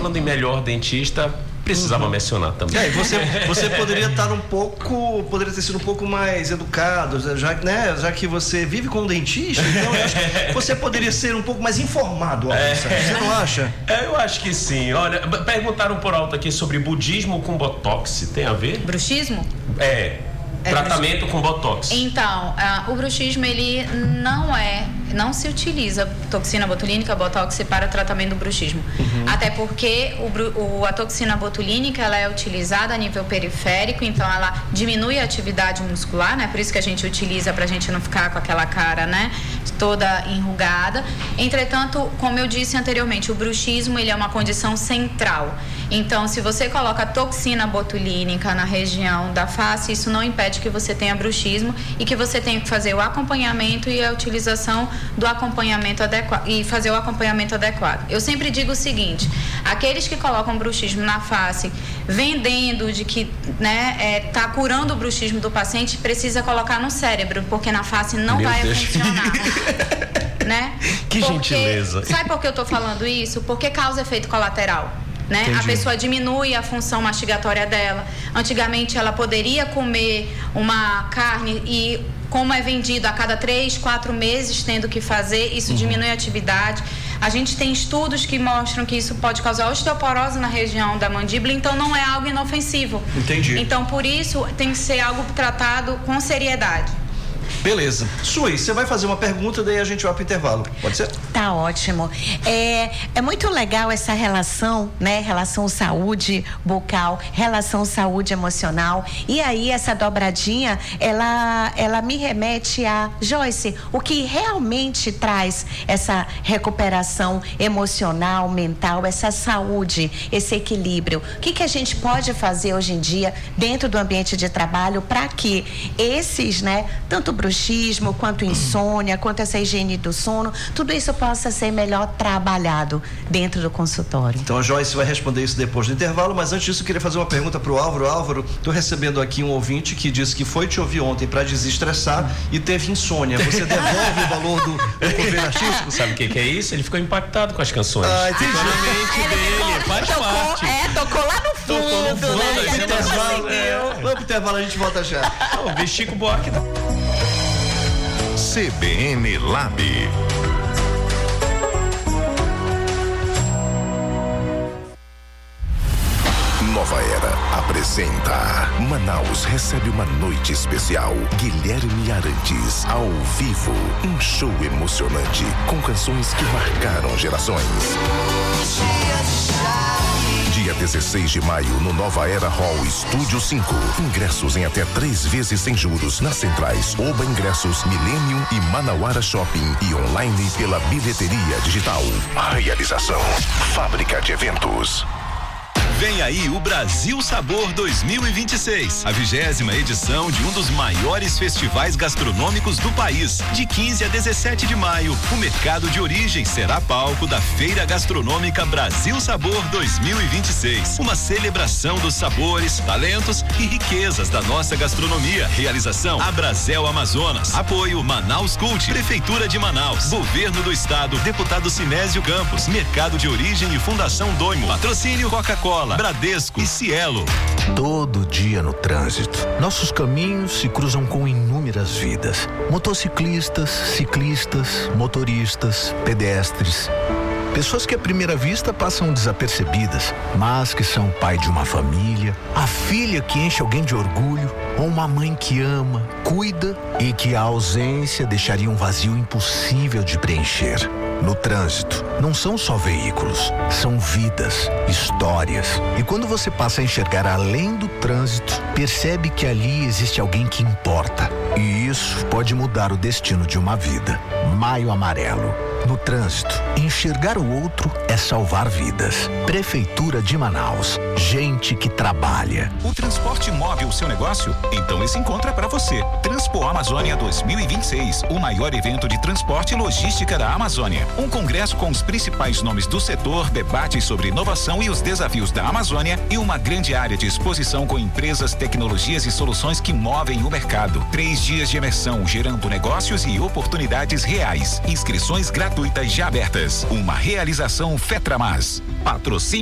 falando em melhor dentista, precisava mencionar também. Você poderia poderia ter sido um pouco mais educado, já que você vive com um dentista, então eu acho que você poderia ser um pouco mais informado, você não acha? Eu acho que sim. Olha, perguntaram por alto aqui sobre budismo com botox, tem a ver? Bruxismo? Tratamento com botox. Então, o bruxismo, ele não se utiliza toxina botulínica, botox para tratamento do bruxismo. Até porque a toxina botulínica, ela é utilizada a nível periférico, então ela diminui a atividade muscular, né? Por isso que a gente utiliza pra gente não ficar com aquela cara, né, toda enrugada. Entretanto, como eu disse anteriormente, o bruxismo, ele é uma condição central. Então, se você coloca toxina botulínica na região da face, isso não impede que você tenha bruxismo e que você tenha que fazer o acompanhamento e a utilização do acompanhamento adequado e fazer o acompanhamento adequado. Eu sempre digo o seguinte: aqueles que colocam bruxismo na face, vendendo de que tá curando o bruxismo do paciente, precisa colocar no cérebro, porque na face não vai funcionar. Né? Que gentileza. Sabe por que eu estou falando isso? Porque causa efeito colateral. Né? A pessoa diminui a função mastigatória dela. Antigamente ela poderia comer uma carne e, como é vendido a cada 3-4 meses tendo que fazer, isso diminui a atividade. A gente tem estudos que mostram que isso pode causar osteoporose na região da mandíbula, então não é algo inofensivo. Entendi. Então, por isso, tem que ser algo tratado com seriedade. Beleza. Sui, você vai fazer uma pergunta, daí a gente vai pro intervalo. Pode ser? Tá ótimo. É muito legal essa relação, né? Relação saúde bucal, relação saúde emocional. E aí, essa dobradinha, ela me remete a Joyce, o que realmente traz essa recuperação emocional, mental, essa saúde, esse equilíbrio. O que a gente pode fazer hoje em dia dentro do ambiente de trabalho para que esses, né, tanto bruxismo, quanto insônia, quanto essa higiene do sono, tudo isso possa ser melhor trabalhado dentro do consultório. Então a Joyce vai responder isso depois do intervalo, mas antes disso eu queria fazer uma pergunta pro Álvaro. Álvaro, tô recebendo aqui um ouvinte que disse que foi te ouvir ontem para desestressar e teve insônia. Você devolve o valor do governo artístico? Sabe o que é isso? Ele ficou impactado com as canções. Entendi. Ficou na mente dele, faz parte. Tocou lá no fundo, né? Vamos pro intervalo, a gente volta já. O Chico Buarque. CBN Lab. Nova Era apresenta Manaus recebe uma noite especial. Guilherme Arantes ao vivo, um show emocionante com canções que marcaram gerações. Dia 16 de maio no Nova Era Hall Estúdio 5. Ingressos em até 3 vezes sem juros nas centrais Oba Ingressos, Millennium e Manauara Shopping e online pela bilheteria digital. A realização Fábrica de Eventos. Vem aí o Brasil Sabor 2026, a 20ª edição de um dos maiores festivais gastronômicos do país. De 15 a 17 de maio, o Mercado de Origem será palco da Feira Gastronômica Brasil Sabor 2026. Uma celebração dos sabores, talentos e riquezas da nossa gastronomia. Realização Abrazel Amazonas. Apoio Manaus Cult, Prefeitura de Manaus, Governo do Estado, Deputado Sinésio Campos, Mercado de Origem e Fundação Doimo. Patrocínio Coca-Cola, Bradesco e Cielo. Todo dia no trânsito, nossos caminhos se cruzam com inúmeras vidas. Motociclistas, ciclistas, motoristas, pedestres. Pessoas que à primeira vista passam desapercebidas, mas que são pai de uma família, a filha que enche alguém de orgulho, ou uma mãe que ama, cuida e que a ausência deixaria um vazio impossível de preencher. No trânsito, não são só veículos, são vidas, histórias. E quando você passa a enxergar além do trânsito, percebe que ali existe alguém que importa. E isso pode mudar o destino de uma vida. Maio Amarelo. No trânsito, enxergar o outro é salvar vidas. Prefeitura de Manaus. Gente que trabalha. O transporte move o seu negócio? Então esse encontro é para você. Transpo Amazônia 2026, o maior evento de transporte e logística da Amazônia. Um congresso com os principais nomes do setor, debates sobre inovação e os desafios da Amazônia e uma grande área de exposição com empresas, tecnologias e soluções que movem o mercado. 3 dias de imersão, gerando negócios e oportunidades reais. Inscrições gratuitas já abertas. Uma realização Fetramas. Patrocínio